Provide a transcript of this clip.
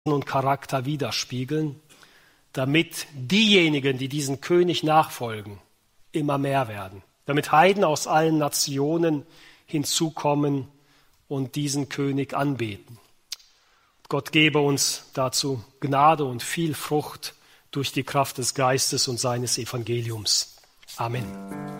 und Charakter widerspiegeln, damit diejenigen, die diesen König nachfolgen, immer mehr werden. Damit Heiden aus allen Nationen hinzukommen und diesen König anbeten. Gott gebe uns dazu Gnade und viel Frucht durch die Kraft des Geistes und seines Evangeliums. Amen.